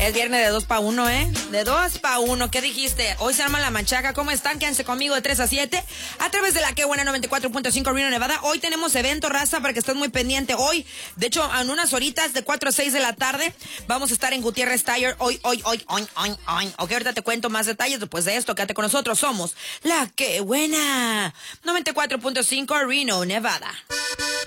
Es viernes de 2 para 1, ¿eh? De 2 para 1. ¿Qué dijiste? Hoy se arma la machaca. ¿Cómo están? Quédense conmigo de 3 a 7 a través de la que buena 94.5 Reno, Nevada. Hoy tenemos evento, raza, para que estés muy pendiente. Hoy, de hecho, en unas horitas de 4 a 6 de la tarde, vamos a estar en Gutiérrez Tire. Hoy. Ok, ahorita te cuento más detalles después de esto. Quédate con nosotros. Somos la que buena 94.5 Reno, Nevada.